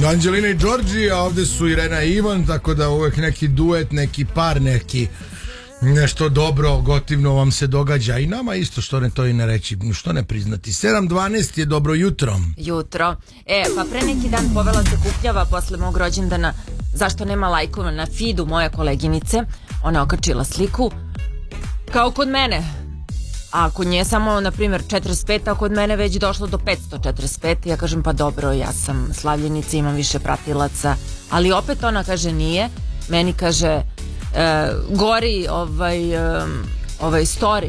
Anđelina i Đorđi, a ovde su Irena i Ivan, tako da uvek neki duet, neki par, neki nešto dobro, gotivno vam se događa i nama isto, što ne to i ne reći, što ne priznati. 7:12 je dobro jutro. Jutro. Pa pre neki dan povela se kuknjava posle mog rođendana zašto nema lajkova na feedu moje koleginice. Ona okačila sliku kao kod mene. A kod nje samo, na primjer, 45, a kod mene već došlo do 545. Ja kažem, pa dobro, ja sam slavljenica, imam više pratilaca. Ali opet ona kaže nije. Meni kaže, gori ovaj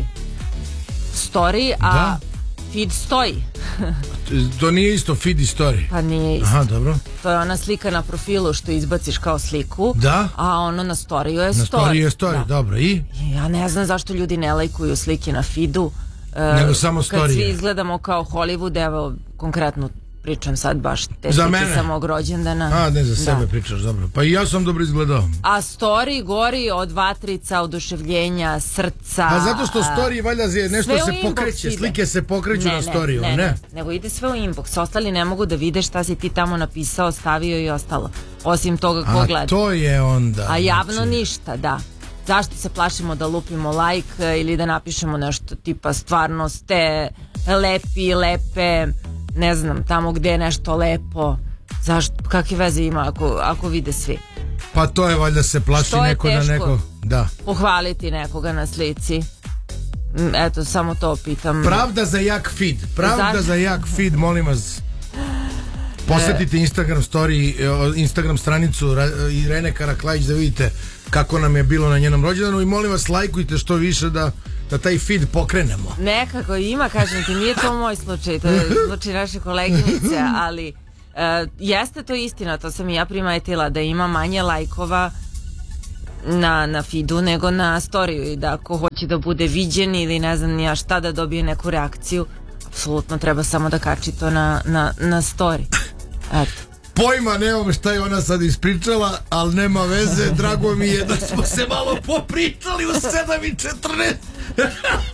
story, a da? Feed stoji. To nije isto feed i story. Pa nije isto. Aha, dobro. To je ona slika na profilu što izbaciš kao sliku. Da? A ono na storiju je story. Na storiju je story, da. Dobro. I? Ja ne znam zašto ljudi ne lajkuju slike na feedu. Nego samo storije. Kad svi izgledamo kao Hollywood, evo konkretno pričam sad baš te slike sa mog rođendana. A, ne za sebe pričaš, dobro. Pa i ja sam dobro izgledao. A story gori od vatrica, oduševljenja, srca. A zato što story valjda je nešto se pokreće, slike se pokreću na storiju, ne? Nego ide sve u inbox, ostali ne mogu da vide šta si ti tamo napisao, stavio i ostalo. Osim toga ko gleda. A to je onda. A javno ništa, da. Zašto se plašimo da lupimo like ili da napišemo nešto tipa stvarno ste lepi, lepe, ne znam, tamo gde je nešto lepo. Zašto, kakve veze ima ako vide svi? Pa to je valjda se plaši neko da neko... Da. Pohvaliti nekoga na slici. Eto, samo to pitam. Pravda za jak feed. Pravda za jak feed, molim vas. Posetite Instagram story, Instagram stranicu Irene Karaklajić da vidite kako nam je bilo na njenom rođendanu i molim vas lajkujte što više da taj feed pokrenemo. Nekako ima, kažem ti, nije to moj slučaj, to je slučaj naše koleginice, ali jeste to istina, to sam i ja primetila da ima manje lajkova na feedu nego na storiju i da ako hoće da bude viđen ili ne znam nija šta da dobije neku reakciju, apsolutno treba samo da kači to na story. Eto. Pojma nemam šta je ona sad ispričala, ali nema veze, drago mi je da smo se malo popričali u 7:14.